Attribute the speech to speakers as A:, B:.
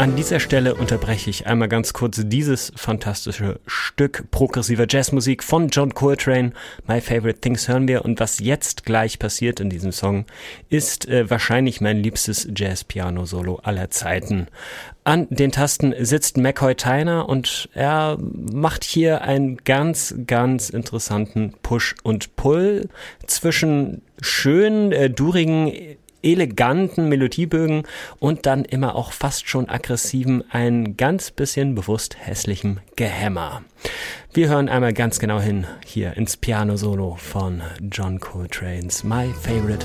A: An dieser Stelle unterbreche ich einmal ganz kurz dieses fantastische Stück progressiver Jazzmusik von John Coltrane. My Favorite Things hören wir, und was jetzt gleich passiert in diesem Song ist wahrscheinlich mein liebstes Jazz-Piano-Solo aller Zeiten. An den Tasten sitzt McCoy Tyner und er macht hier einen ganz, ganz interessanten Push und Pull zwischen schönen, durigen, eleganten Melodiebögen und dann immer auch fast schon aggressiven, ein ganz bisschen bewusst hässlichem Gehämmer. Wir hören einmal ganz genau hin hier ins Piano-Solo von John Coltrane's My Favorite